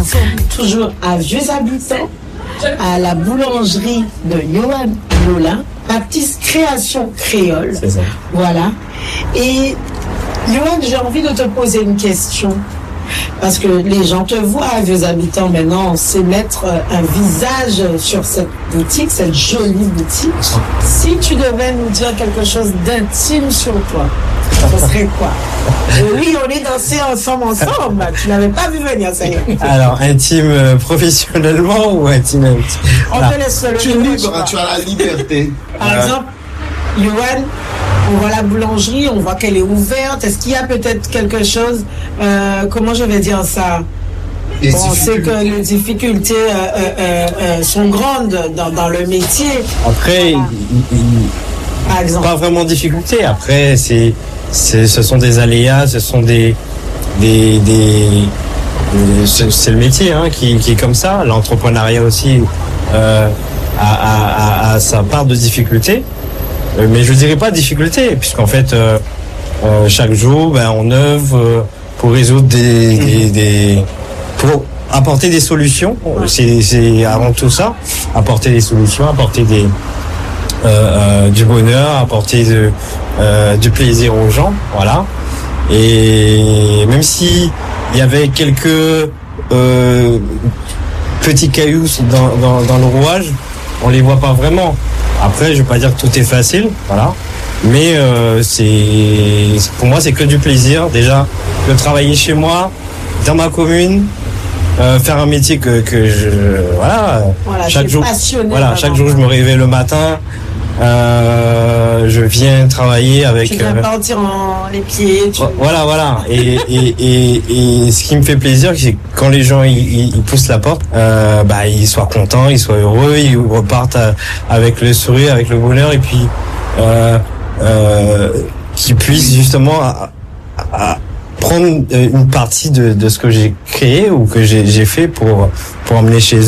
sommes toujours à Vieux Habitants, à la boulangerie de Yohan Lolin, Baptiste Création Créole. C'est ça. Voilà. Et Yohan, j'ai envie de te poser une question. Parce que les gens te voient à Vieux Habitants maintenant, on sait mettre un visage sur cette boutique, cette jolie boutique. Si tu devais nous dire quelque chose d'intime sur toi, ce serait quoi? Oui, on est dansé ensemble. Tu n'avais pas vu venir, ça y est. Alors, intime professionnellement ou intime? On te laisse le Tu es libre, tu as la liberté. Par exemple, Yohan, on voit la boulangerie, on voit qu'elle est ouverte. Est-ce qu'il y a peut-être quelque chose, comment je vais dire ça? On sait que les difficultés sont grandes dans le métier. Après, voilà. Par exemple. Pas vraiment de difficulté. Après, ce sont des aléas, ce sont c'est le métier qui est comme ça. L'entrepreneuriat aussi a sa part de difficulté. Mais je dirais pas difficulté, puisqu'en fait, chaque jour, on œuvre pour résoudre pour apporter des solutions. C'est avant tout ça, apporter des solutions, apporter du bonheur, apporter du plaisir aux gens, voilà. Et même si il y avait quelques petits cailloux dans le rouage, on les voit pas vraiment. Après, je vais pas dire que tout est facile, voilà. Mais pour moi, c'est que du plaisir. Déjà, de travailler chez moi, dans ma commune, faire un métier que chaque jour, chaque jour, je me réveille le matin. Je viens travailler avec. Tu viens pas en tirant les pieds. Voilà. Et ce qui me fait plaisir, c'est que quand les gens ils poussent la porte, ils soient contents, ils soient heureux, ils repartent avec le sourire, avec le bonheur, et puis qu'ils puissent justement prendre une partie de ce que j'ai créé ou que j'ai fait pour emmener chez eux.